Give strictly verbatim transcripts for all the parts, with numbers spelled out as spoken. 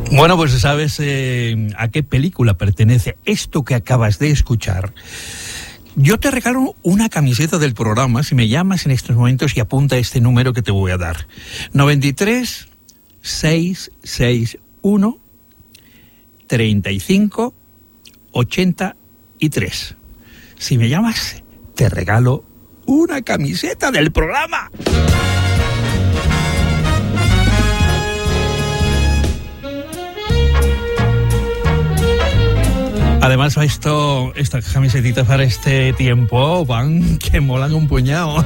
Bueno, pues sabes eh, a qué película pertenece esto que acabas de escuchar. Yo te regalo una camiseta del programa si me llamas en estos momentos y apunta este número que te voy a dar. noventa y tres, seiscientos sesenta y uno, treinta y cinco, ochenta y tres. Si me llamas, te regalo una camiseta del programa. Además, esto, estas camisetitas para este tiempo van que molan un puñado.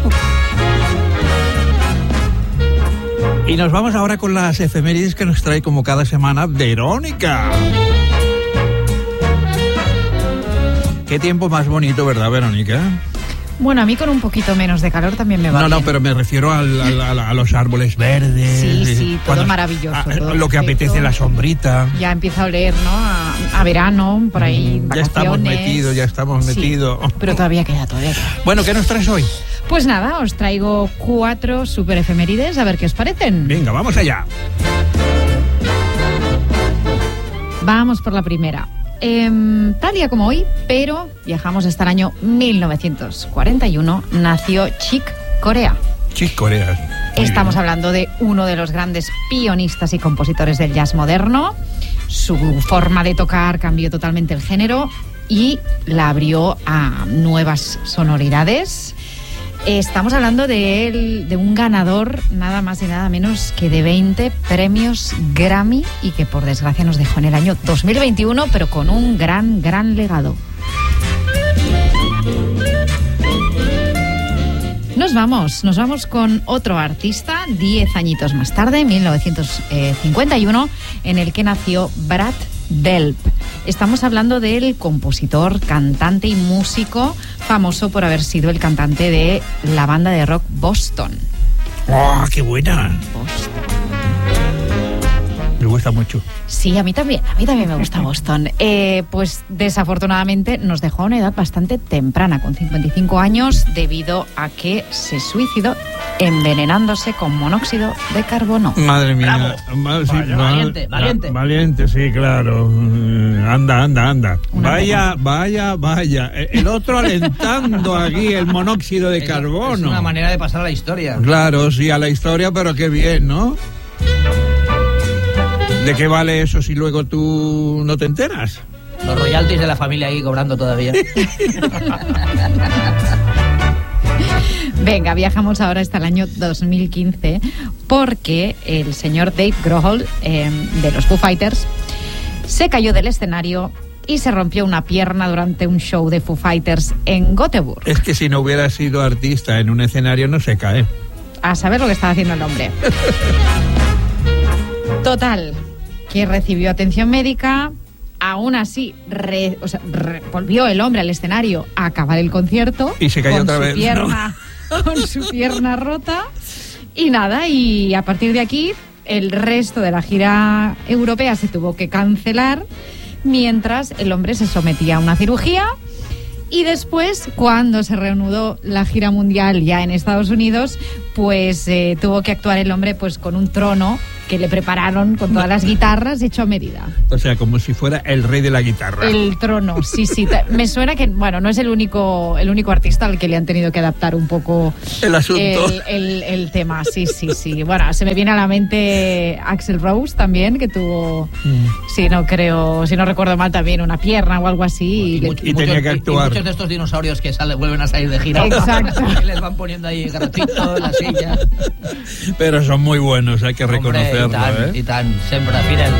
Y nos vamos ahora con las efemérides que nos trae como cada semana Verónica. Qué tiempo más bonito, ¿verdad, Verónica? Bueno, a mí con un poquito menos de calor también me va No, bien. no, pero me refiero al, al, al, a los árboles verdes. Sí, sí, todo cuando, maravilloso. A, todo lo que perfecto. apetece la sombrita. Ya empieza a oler, ¿no? A, a verano, por ahí, mm, vacaciones. Ya estamos metidos, ya estamos Sí, metidos. pero todavía queda, todavía queda. Bueno, ¿qué nos traes hoy? Pues nada, os traigo cuatro super efemérides, a ver qué os parecen. Venga, vamos allá. Vamos por la primera. Eh, tal día como hoy, pero viajamos hasta el año mil novecientos cuarenta y uno, nació Chick Corea. Chick Corea. Estamos hablando de uno de los grandes pionistas y compositores del jazz moderno. Su forma de tocar cambió totalmente el género y la abrió a nuevas sonoridades. Estamos hablando de él, de un ganador nada más y nada menos que de veinte premios Grammy y que por desgracia nos dejó en el año dos mil veintiuno, pero con un gran, gran legado. Nos vamos, nos vamos con otro artista, diez añitos más tarde, mil novecientos cincuenta y uno, en el que nació Brad Delp. Estamos hablando del compositor, cantante y músico famoso por haber sido el cantante de la banda de rock Boston. ¡Oh, qué buena! Boston. Me gusta mucho. Sí, a mí también, a mí también me gusta Boston. Eh, pues desafortunadamente nos dejó a una edad bastante temprana, con cincuenta y cinco años, debido a que se suicidó envenenándose con monóxido de carbono. Madre mía. Bravo. Ma- sí, Vaya, ma- valiente, valiente. Valiente, sí, claro. Mm, Anda, anda, anda. Una Vaya, vaya, vaya. Eh, El otro alentando aquí el monóxido de Es- carbono. Es una manera de pasar a la historia. Claro, sí, a la historia, pero qué bien, ¿no? ¿De qué vale eso si luego tú no te enteras? Los royalties de la familia ahí cobrando todavía. Venga, viajamos ahora hasta el año dos mil quince porque el señor Dave Grohl, eh, de los Foo Fighters, se cayó del escenario y se rompió una pierna durante un show de Foo Fighters en Göteborg. Es que si no hubiera sido artista en un escenario no se cae. A saber lo que estaba haciendo el hombre. Total, que recibió atención médica, aún así re- o sea, re- volvió el hombre al escenario a acabar el concierto Y se cayó con otra su vez, pierna, con su pierna rota y nada, y a partir de aquí el resto de la gira europea se tuvo que cancelar mientras el hombre se sometía a una cirugía. Y después, cuando se reanudó la gira mundial ya en Estados Unidos, pues eh, tuvo que actuar el hombre pues con un trono que le prepararon con todas las guitarras hecho a medida. O sea, como si fuera el rey de la guitarra. El trono, sí, sí. Me suena que, bueno, no es el único el único artista al que le han tenido que adaptar un poco El asunto. el, el, el tema. Sí, sí, sí. Bueno, se me viene a la mente Axl Rose también, que tuvo, Mm. si no creo, si no recuerdo mal, también una pierna o algo así. Y Y, le- much- y tenía muchos- que y- actuar. y muchos de estos dinosaurios que sale, vuelven a salir de gira. Exacto. Que les van poniendo ahí garrotitos, la silla. Pero son muy buenos, hay que Hombre, reconocerlo, y tan, ¿eh? y tan, siempre Fidel.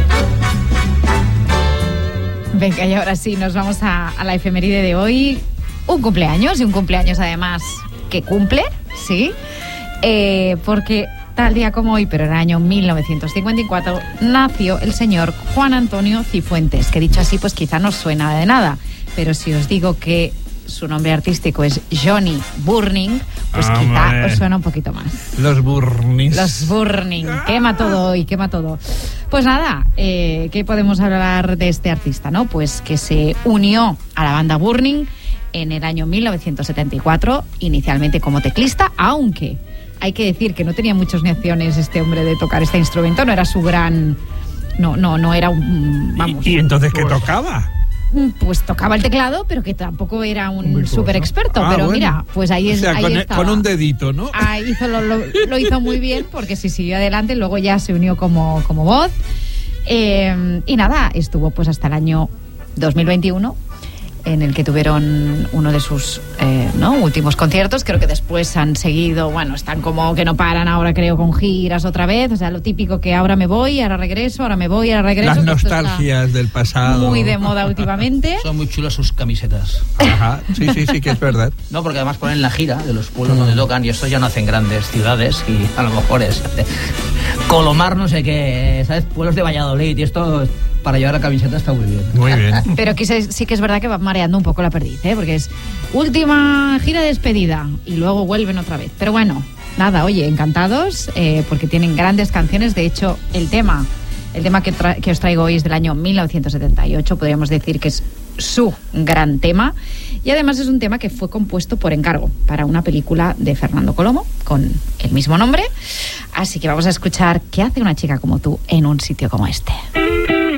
Venga, y ahora sí, nos vamos a, a la efeméride de hoy. Un cumpleaños, y un cumpleaños además que cumple, ¿sí? Eh, porque tal día como hoy, pero en el año mil novecientos cincuenta y cuatro, nació el señor Juan Antonio Cifuentes, que dicho así, pues quizá no suena de nada. Pero si os digo que su nombre artístico es Johnny Burning, pues Ah, quizá vale. os suena un poquito más. Los burnis. Los Burning, quema todo hoy, quema todo. Pues nada, eh, ¿qué podemos hablar de este artista, no? Pues que se unió a la banda Burning en el año mil novecientos setenta y cuatro, inicialmente como teclista, aunque hay que decir que no tenía muchas opciones este hombre de tocar este instrumento, no era su gran No, no, no era un... Vamos. ¿Y, y entonces qué Pues- tocaba? Pues tocaba el teclado, pero que tampoco era un virtuoso. súper experto. Ah, pero bueno. mira, pues ahí, O es, sea, ahí con, estaba. con un dedito, ¿no? Ah, hizo, lo, lo, lo hizo muy bien porque sí siguió adelante, luego ya se unió como, como voz. Eh, y nada, estuvo pues hasta el año dos mil veintiuno, en el que tuvieron uno de sus eh, ¿no? últimos conciertos. Creo que después han seguido, bueno, están como que no paran ahora, creo, con giras otra vez. O sea, lo típico que ahora me voy, ahora regreso, ahora me voy, ahora regreso. Las que esto está nostalgias del pasado. muy de moda últimamente. Son muy chulas sus camisetas. Ajá, sí, sí, sí, que es verdad. No, porque además ponen la gira de los pueblos Mm. donde tocan y estos ya no hacen grandes ciudades y a lo mejor es Colomar, no sé qué, ¿sabes? Pueblos de Valladolid y esto para llevar la camiseta está muy bien. Muy bien. Pero aquí se- sí que es verdad que va mareando un poco la perdiz, ¿eh? Porque es última gira de despedida y luego vuelven otra vez. Pero bueno, nada, oye, encantados eh, porque tienen grandes canciones. De hecho, el tema, el tema que, tra- que os traigo hoy es del año mil novecientos setenta y ocho, podríamos decir que es su gran tema. Y además es un tema que fue compuesto por encargo para una película de Fernando Colomo con el mismo nombre. Así que vamos a escuchar ¿Qué hace una chica como tú en un sitio como este?